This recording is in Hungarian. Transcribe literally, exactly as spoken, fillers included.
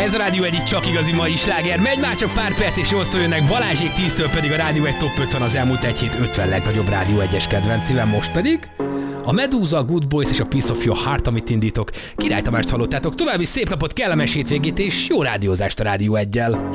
Ez a Rádió egy csak igazi mai sláger. Megy már csak pár perc és nyolctól jönnek, Balázsék tíztől pedig a Rádió egy top ötven az elmúlt egy hét ötven legnagyobb Rádió egyes kedvencével. Most pedig a Medusa, a Good Boys és a Piece of Your Heart, amit indítok. Király Tamást hallottátok. További szép napot, kellemes hétvégét és jó rádiózást a Rádió egyel.